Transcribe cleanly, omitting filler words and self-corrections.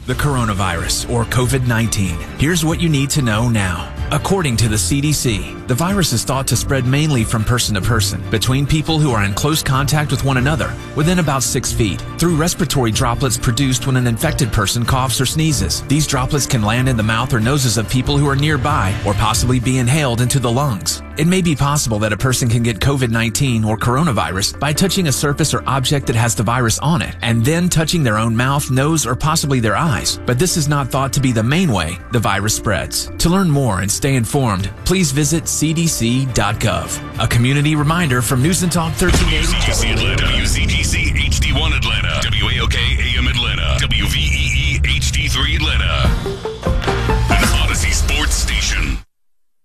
the coronavirus, or COVID-19. Here's what you need to know now. According to the CDC, the virus is thought to spread mainly from person to person, between people who are in close contact with one another, within about 6 feet, through respiratory droplets produced when an infected person coughs or sneezes. These droplets can land in the mouth or noses of people who are nearby, or possibly be inhaled into the lungs. It may be possible that a person can get COVID-19 or coronavirus by touching a surface or object that has the virus on it, and then touching their own mouth, nose, or possibly their eyes. But this is not thought to be the main way the virus spreads. To learn more and stay informed, please visit cdc.gov. A community reminder from News and Talk 1380. WCGC Atlanta, WCGC HD1 Atlanta, WAOK AM Atlanta, WVEE HD3 Atlanta, an Odyssey Sports Station.